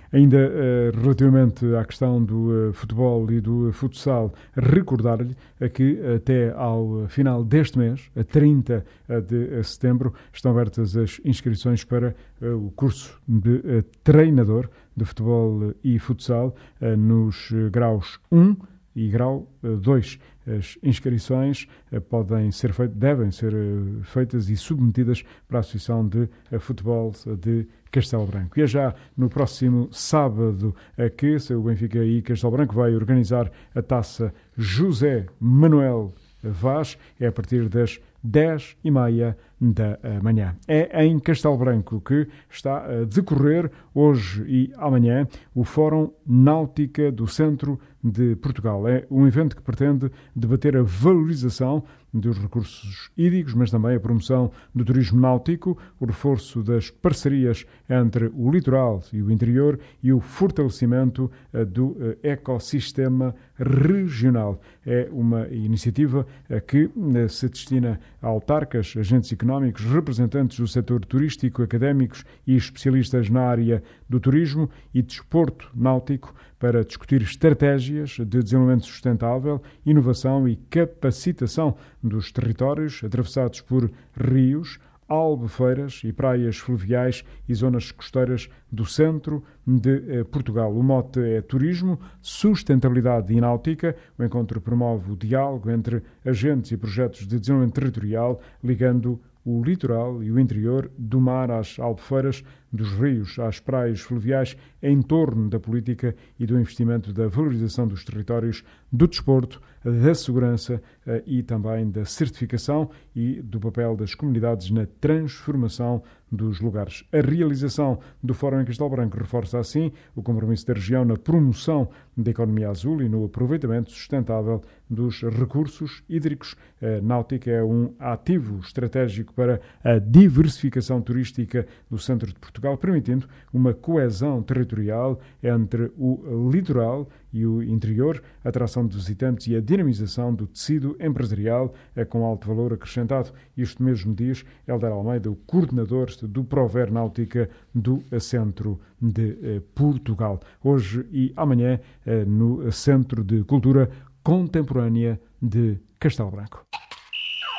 Ainda relativamente à questão do futebol e do futsal, recordar-lhe que até ao final deste mês, a 30 de setembro, estão abertas as inscrições para o curso de treinador de futebol e futsal nos graus 1 e grau 2. As inscrições devem ser feitas e submetidas para a Associação de Futebol de Castelo Branco. E é já no próximo sábado que o Benfica e Castelo Branco vai organizar a taça José Manuel Vaz, é a partir das 10h30 da manhã. É em Castelo Branco que está a decorrer hoje e amanhã o Fórum Náutica do Centro de Portugal. É um evento que pretende debater a valorização dos recursos hídricos, mas também a promoção do turismo náutico, o reforço das parcerias entre o litoral e o interior e o fortalecimento do ecossistema regional. É uma iniciativa que se destina a autarcas, agentes económicos, representantes do setor turístico, académicos e especialistas na área do turismo e desporto náutico para discutir estratégias de desenvolvimento sustentável, inovação e capacitação dos territórios atravessados por rios, albufeiras e praias fluviais e zonas costeiras do centro de Portugal. O mote é turismo, sustentabilidade e náutica. O encontro promove o diálogo entre agentes e projetos de desenvolvimento territorial, ligando o litoral e o interior, do mar às albufeiras, dos rios às praias fluviais, em torno da política e do investimento da valorização dos territórios, do desporto, da segurança e também da certificação e do papel das comunidades na transformação dos lugares. A realização do Fórum em Castelo Branco reforça assim o compromisso da região na promoção da economia azul e no aproveitamento sustentável dos recursos hídricos. A náutica é um ativo estratégico para a diversificação turística do centro de Portugal, permitindo uma coesão territorial entre o litoral e o interior, a atração de visitantes e a dinamização do tecido empresarial com alto valor acrescentado. Isto mesmo diz Hélder Almeida, o coordenador do Prover Náutica do Centro de Portugal. Hoje e amanhã no Centro de Cultura Contemporânea de Castelo Branco.